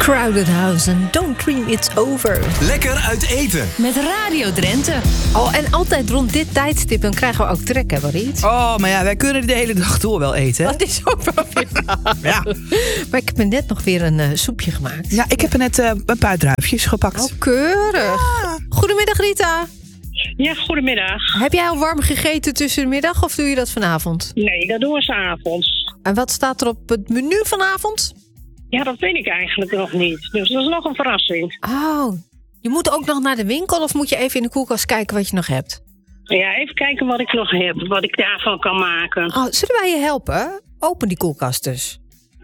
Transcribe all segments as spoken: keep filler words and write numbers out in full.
Crowded House en Don't Dream It's Over. Lekker uit eten. Met Radio Drenthe. Oh, en altijd rond dit tijdstip dan krijgen we ook trek, hè, Mariet? Oh, maar ja, wij kunnen de hele dag door wel eten. Hè? Dat is ook wel weer. Ja. Maar ik heb me net nog weer een uh, soepje gemaakt. Ja, ik heb er net uh, een paar druifjes gepakt. Oh, keurig. Ja. Goedemiddag, Rita. Ja, goedemiddag. Heb jij al warm gegeten tussen de middag of doe je dat vanavond? Nee, dat doen we 's avonds. En wat staat er op het menu vanavond? Ja, dat weet ik eigenlijk nog niet. Dus dat is nog een verrassing. Oh, je moet ook nog naar de winkel of moet je even in de koelkast kijken wat je nog hebt? Ja, even kijken wat ik nog heb, wat ik daarvan kan maken. Oh, zullen wij je helpen? Open die koelkast dus.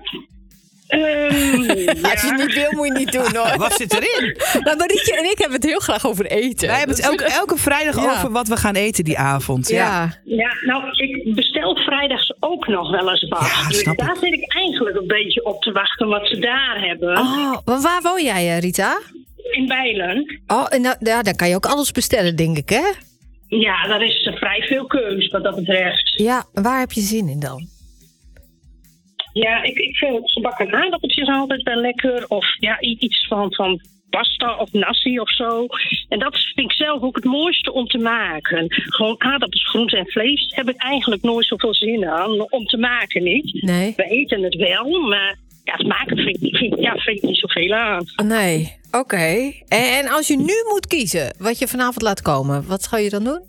Um, ja. Als je het niet wil, moet je niet doen, hoor. Wat zit erin? Nou, Marietje en ik hebben het heel graag over eten. Wij hebben het elke, elke vrijdag ja. over wat we gaan eten die avond. Ja. Ja, ja nou, ik bestel vrijdags ook nog wel eens wat. Ja, dus snap daar ik. zit ik eigenlijk een beetje op te wachten wat ze daar hebben. Oh, waar woon jij, Rita? In Bijlen. Oh, en nou, ja, dan kan je ook alles bestellen, denk ik, hè? Ja, daar is vrij veel keus wat dat betreft. Ja, waar heb je zin in dan? Ja, ik, ik vind gebakken aardappeltjes altijd wel lekker. Of ja, iets van, van pasta of nasi of zo. En dat vind ik zelf ook het mooiste om te maken. Gewoon aardappels, groente en vlees heb ik eigenlijk nooit zoveel zin aan om te maken, niet. Nee. We eten het wel, maar ja, het maken vind ik, vind, ja, vind ik niet zoveel aan. Nee, oké. Okay. En, en als je nu moet kiezen wat je vanavond laat komen, wat ga je dan doen?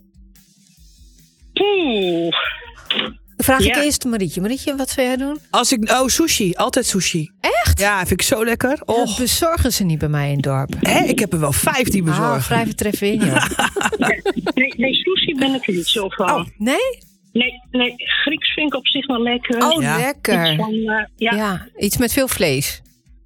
Poeh. Vraag ik Ja. eerst Marietje. Marietje, wat zou jij doen? Als ik, oh, sushi. Altijd sushi. Echt? Ja, vind ik zo lekker. Dat Oh. bezorgen ze niet bij mij in het dorp. Hè, ik heb er wel vijftien bezorgd. Ah, vrij vertreffen in, joh. Nee, nee, sushi ben ik er niet zo van. Oh, nee? Nee, nee, Grieks vind ik op zich wel lekker. Oh, Ja. lekker. Iets van, uh, ja, Ja, iets met veel vlees.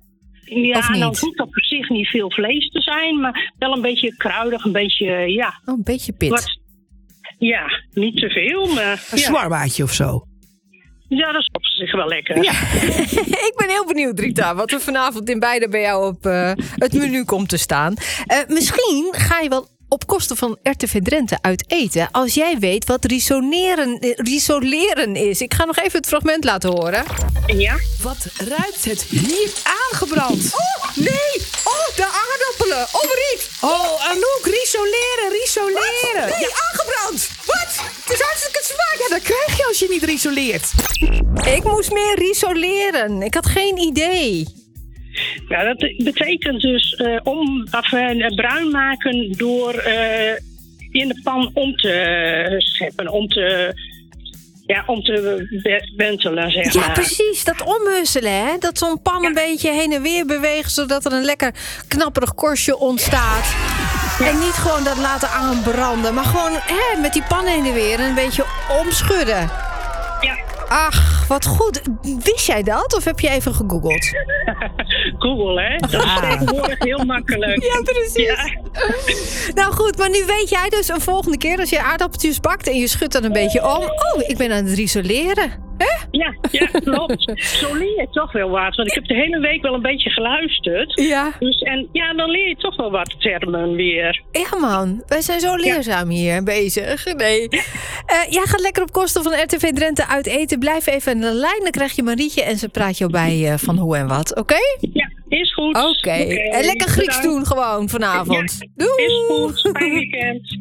ja of niet? dan hoeft dat op zich niet veel vlees te zijn, maar wel een beetje kruidig, een beetje, ja, Oh, een beetje pit. wat, ja, niet te veel, maar Een ja. shawarmaatje of zo. Ja, dat is op zich wel lekker. Ja. Ik ben heel benieuwd, Rita, wat er vanavond in beide bij jou op uh, het menu komt te staan. Uh, misschien ga je wel op kosten van R T V Drenthe uit eten als jij weet wat risoneren, eh, risoleren is. Ik ga nog even het fragment laten horen. Ja? Wat ruikt het hier aangebrand? Oh, nee! Oh, de aardappelen! Oh, Mariet! Oh, Anouk, risoleren, risoleren. Nee, aangebrand! Wat? Het is hartstikke smaak! Ja, dat krijg je als je niet risoleert. Ik moest meer risoleren. Ik had geen idee. Ja, dat betekent dus uh, om, of, uh, bruin maken door uh, in de pan om te scheppen, om te, ja, om te wentelen, zeg Ja, maar. precies. Dat omhusselen, hè? Dat zo'n pan een beetje heen en weer beweegt, zodat er een lekker knapperig korstje ontstaat. Ja. En niet gewoon dat laten aanbranden, maar gewoon hè, met die pan heen en weer een beetje omschudden. Ja. Ach, wat goed. Wist jij dat of heb je even gegoogeld? Google, hè? Dat is tegenwoordig heel makkelijk. Ja, precies. Ja. Nou goed, maar nu weet jij dus een volgende keer als je aardappeltjes bakt en je schudt dan een beetje om. Oh, ik ben aan het risoleren. Hè? Ja, ja, klopt. Zo leer je toch wel wat. Want ik heb de hele week wel een beetje geluisterd. Ja. Dus, en ja, dan leer je toch wel wat termen weer. Ja man, wij zijn zo leerzaam ja. hier bezig. Nee. Uh, jij gaat lekker op kosten van R T V Drenthe uit eten. Blijf even aan de lijn, dan krijg je Marietje en ze praat jou bij uh, van hoe en wat. Oké? Okay? Ja, is goed. Oké. Okay. Okay. En lekker Grieks doen gewoon vanavond. Ja, Doei! is goed. Fijn weekend.